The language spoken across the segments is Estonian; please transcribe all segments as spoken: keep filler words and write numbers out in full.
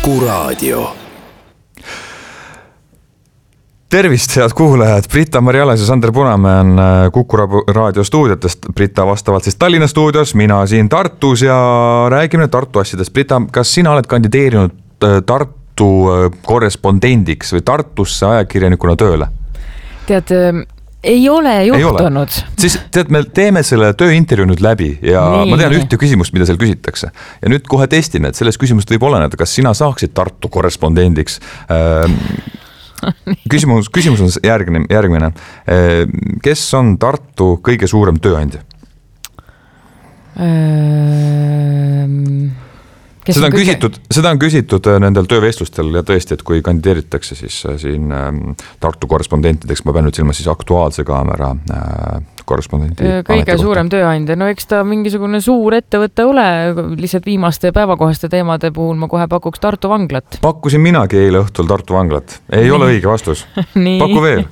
Kuku Raadio. Tervist, head kuulajad! Brita Marialas ja Sander Punamäe on Kuku Raadio stuudiotest. Brita vastavalt siis Tallinna stuudios, mina siin Tartus ja räägime Tartu asjadest. Brita, kas sina oled kandideerinud Tartu korrespondendiks või Tartusse ajakirjanikuna tööle? Tead, ei ole juhtunud. Ei ole. Siis tead, me teeme selle tööintervjuu nüüd läbi ja Nii. ma tean ühte küsimust, mida seal küsitakse. Ja nüüd kohe testime, et sellest küsimust võib oleneda, kas sina saaksid Tartu korrespondendiks. Küsimus, küsimus on järgmine, järgmine. Kes on Tartu kõige suurem tööandja? Ähm, seda, on kõige... küsitud, seda on küsitud nendel töövestlustel ja tõesti, et kui kandideeritakse siis siin Tartu korrespondentideks, ma pean nüüd silma siis Aktuaalse Kaamera korrespondenti. Kõige suurem tööandja, no eks ta mingisugune suur ettevõte ole, lihtsalt viimaste päevakohaste teemade puhul ma kohe pakuks Tartu vanglat. Pakkusin minagi eile õhtul Tartu vanglat. Ei Nii. ole õige vastus. Paku veel.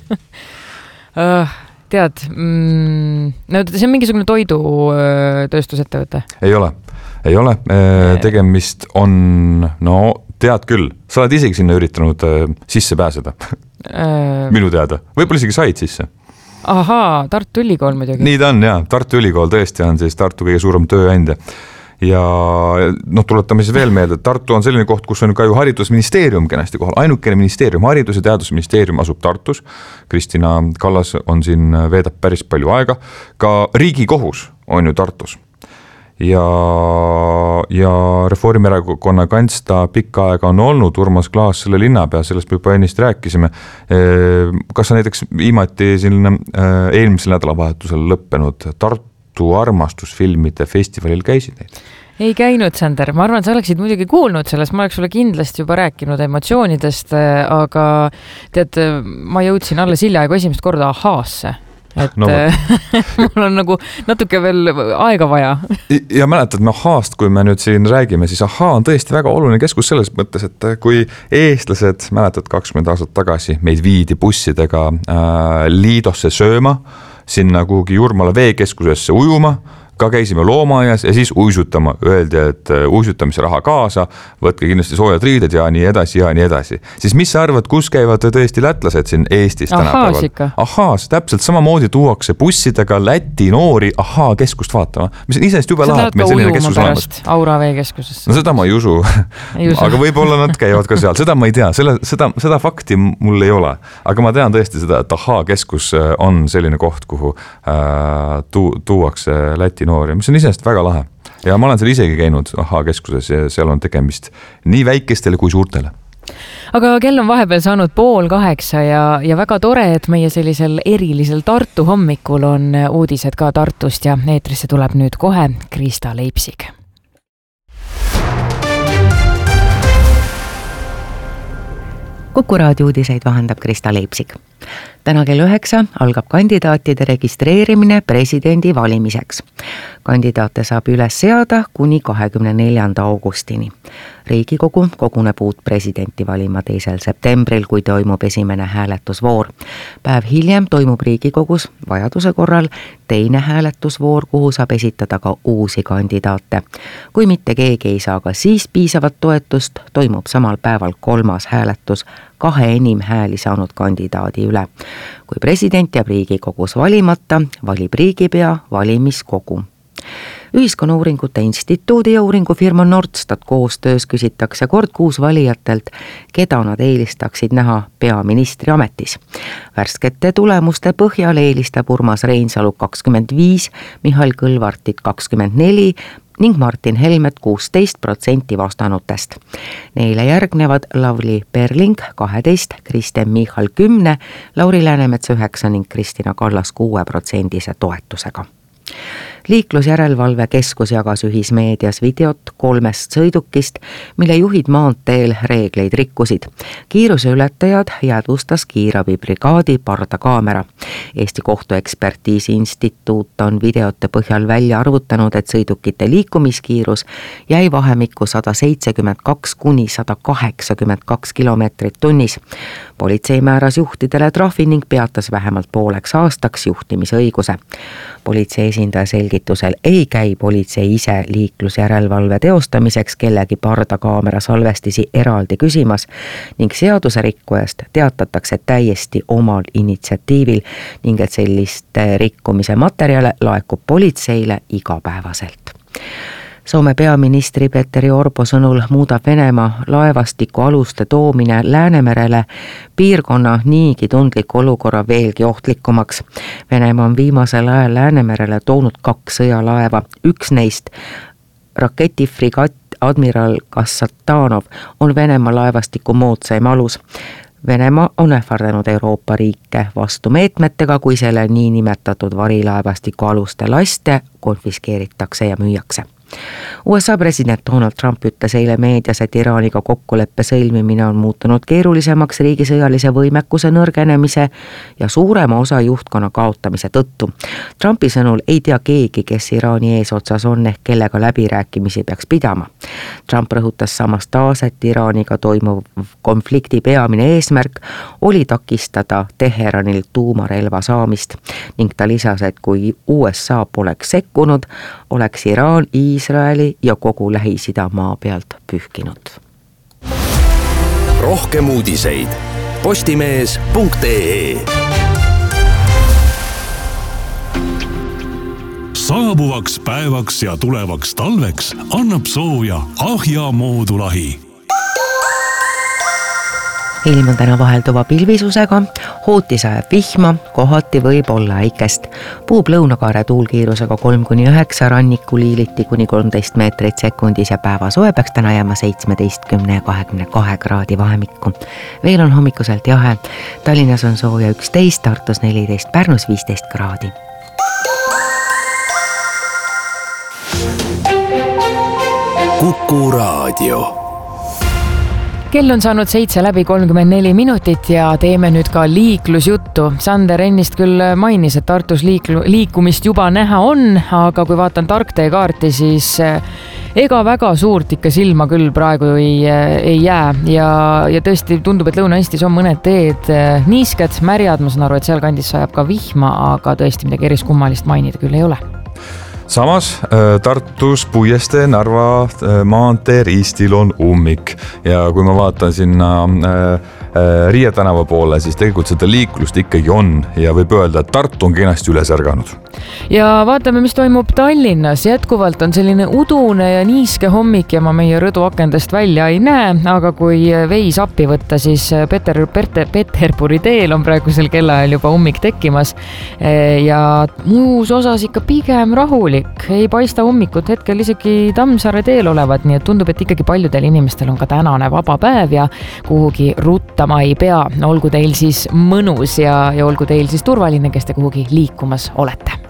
uh, tead, mm, no see on mingisugune toidutööstusettevõte. Ei ole. Ei ole. Tegemist on, no tead küll, sa oled isegi sinna üritanud sisse pääseda. Minu teada. Võib-olla isegi said sisse. Ahaa, Tartu Ülikool muidugi. Nii ta on, jah. Tartu Ülikool tõesti on siis Tartu kõige suurem tööandja. Ja noh, tuletame siis veel meelde, et Tartu on selline koht, kus on ka ju haridusministeerium kenasti kohal. Ainukene ministeerium, haridus- ja teadusministeerium asub Tartus. Kristina Kallas on siin, veedab päris palju aega. Ka Riigikohus on ju Tartus. Ja, ja Reformierakonna kantsta pikka aega on olnud Urmas Klaas selle linnapea, sellest me juba ennist rääkisime. Kas sa näiteks viimati siin eelmisel nädalavahetusel lõppenud Tartu armastusfilmide festivalil käisid neid? Ei käinud, Sander. Ma arvan, sa oleksid muidugi kuulnud sellest, ma oleks sulle kindlasti juba rääkinud emotsioonidest, aga tead, ma jõudsin alles hiljaaegu esimest korda ahaasse. Et no, mul on nagu natuke veel aega vaja. Ja mäletad, me ahaast, kui me nüüd siin räägime, siis ahaa on tõesti väga oluline keskus selles mõttes, et kui eestlased, mäletad kakskümmend aastat tagasi, meid viidi bussidega äh, Liidosse sööma, sinna kuhugi Jurmala veekeskusesse ujuma, ka käisime loomaajas ja siis uisutama. Öeldi, et uisutamise raha kaasa, võtke kindlasti soojad riided ja nii edasi ja nii edasi. Siis mis sa arvad, kus käivad tõesti lätlased siin Eestis tänapäeval? Ahaas, täpselt samamoodi tuuakse bussidega Läti noori ahaa keskust vaatama. Mis on isest jube lahe, et meil selline keskus olemas. Aura veekeskusesse. No seda ma ei usu, ei usu. Aga võib-olla nad käivad ka seal. Seda ma ei tea, Selle, seda, seda fakti mul ei ole. Aga ma tean tõesti seda, et ahaa keskus on selline koht, kuhu äh, tu, tuuakse Läti noori, mis on isest väga lahe. Ja ma olen seal isegi käinud ahaa keskuses ja seal on tegemist nii väikestele kui suurtele. Aga kell on vahepeal saanud pool kaheksa ja, ja väga tore, et meie sellisel erilisel Tartu hommikul on uudised ka Tartust ja eetrisse tuleb nüüd kohe Krista Leipsig. Kuku Raadio uudiseid vahendab Krista Leipsig. Täna kell üheksa algab kandidaatide registreerimine presidendi valimiseks. Kandidaate saab üles seada kuni kahekümne neljanda augustini. Riigikogu koguneb uut presidenti valima teisel septembril, kui toimub esimene hääletusvoor. Päev hiljem toimub Riigikogus vajaduse korral teine hääletusvoor, kuhu saab esitada ka uusi kandidaate. Kui mitte keegi ei saa ka siis piisavat toetust, toimub samal päeval kolmas hääletus kahe enim hääli saanud kandidaadi üle. Kui president jääb Riigikogus valimata, valib riigipea valimiskogu. Ühiskonnauuringute instituudi ja uuringufirma Nordstat koostöös küsitakse kord kuus valijatelt, keda nad eelistaksid näha peaministri ametis. Värskete tulemuste põhjal eelistab Urmas Reinsalu kakskümmend viis, Mihhail Kõlvartit kakskümmend neli ning Martin Helmet kuusteist protsenti vastanutest. Neile järgnevad Lavly Perling kaheteist, Kristen Michal kümme, Lauri Läänemets üheksa ning Kristina Kallas kuue protsendise toetusega. Liiklusjärelevalve keskus jagas ühismeedias videot kolmest sõidukist, mille juhid maanteel reegleid rikkusid. Kiiruseületajad jäädvustas kiirabibrigaadi pardakaamera. Eesti kohtuekspertiisi instituut on videote põhjal välja arvutanud, et sõidukite liikumiskiirus jäi vahemikku sada seitsekümmend kaks kuni sada kaheksakümmend kaks kilomeetrit tunnis. Politsei määras juhtidele trahvi ning peatas vähemalt pooleks aastaks juhtimisõiguse. Politsei esindaja selgitas, selgitusel ei käi politsei ise liiklusjärelevalve teostamiseks kellegi pardakaamera salvestisi eraldi küsimas ning seaduserikkujast teatatakse täiesti omal initsiatiivil ning et selliste rikkumise materjale laekub politseile igapäevaselt. Soome peaministri Petteri Orpo sõnul muudab Venemaa laevastiku aluste toomine Läänemerele piirkonna niigi tundliku olukorra veelgi ohtlikumaks. Venemaa on viimasel ajal Läänemerele toonud kaks sõjalaeva, üks neist raketifrigatt admiral Kassatanov on Venemaa laevastiku moodsaim alus. Venemaa on ähvardanud Euroopa riike vastumeetmetega, kui selle niinimetatud varilaevastiku aluste laste konfiskeeritakse ja müüakse. U S A president Donald Trump ütles eile meedias, et Iraaniga kokkuleppe sõlmimine on muutunud keerulisemaks riigi sõjalise võimekuse nõrgenemise ja suurema osa juhtkonna kaotamise tõttu. Trumpi sõnul ei tea keegi, kes Iraani eesotsas on ehk kellega läbirääkimisi peaks pidama. Trump rõhutas samas taas, et Iraaniga toimuv konflikti peamine eesmärk oli takistada Teheranil tuumarelva saamist ning ta lisas, et kui U S A poleks sekkunud, oleks Iraan Iisraeli ja kogu Lähis-Ida maa pealt pühkinud. Rohkem uudiseid postimees punkt ee. Saabuvaks päevaks ja tulevaks talveks annab sooja Ahja moodulahi. Ilm on täna vahelduva pilvisusega, hooti sajab vihma, kohati võib olla äikest. Puub lõunakaare tuulkiirusega kolm kuni üheksa, ranniku liiliti kuni kolmteist meetrit sekundis ja päeva soe peaks täna jääma seitsmeteist ja kahekümne kahe kraadi vahemikku. Veel on hommikuselt jahe, Tallinnas on sooja üksteist, Tartus neliteist, Pärnus viisteist kraadi. Kuku Raadio. Kell on saanud seitse läbi kolmkümmend neli minutit ja teeme nüüd ka liiklusjuttu. Sander ennist küll mainis, et Tartus liiklu, liikumist juba näha on, aga kui vaatan tarktee kaarti, siis ega väga suurt ikka silma küll praegu ei, ei jää. Ja, ja tõesti tundub, et Lõuna-Eestis on mõned teed niisked, märjad, ma saan aru, et seal kandis sajab ka vihma, aga tõesti midagi eriskummalist mainida küll ei ole. Samas Tartus Puiestee Narva maantee riistil on ummik ja kui ma vaatan sinna Riia tänava poole, siis tegelikult seda liiklust ikkagi on ja võib öelda, et Tartu on kenasti üles ärganud. Ja vaatame, mis toimub Tallinnas. Jätkuvalt on selline udune ja niiske hommik ja ma meie rõduakendest välja ei näe, aga kui veis appi võtta, siis Peter, Peter, Peterburi teel on praegusel kellaajal juba ummik tekkimas ja muus osas ikka pigem rahulik. Ei paista ummikut hetkel isegi Tammsaare teel olevat, nii et tundub, et ikkagi paljudel inimestel on ka tänane vaba päev ja kuhugi ruttama ei pea. Olgu teil siis mõnus ja, ja olgu teil siis turvaline, kes te kuhugi liikumas olete.